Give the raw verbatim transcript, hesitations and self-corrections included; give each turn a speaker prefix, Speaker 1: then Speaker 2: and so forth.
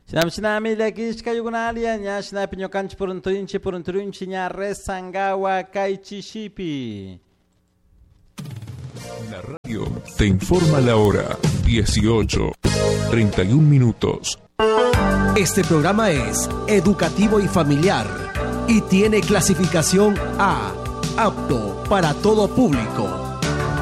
Speaker 1: Shinam shinami lekish kayugunalia nya shinapi nyokanchi purunturinchi purunturinchi nya resangawa kaichishipi.
Speaker 2: La radio te informa la hora dieciocho, treinta y un minutos.
Speaker 3: Este programa es educativo y familiar y tiene clasificación A, apto para todo público.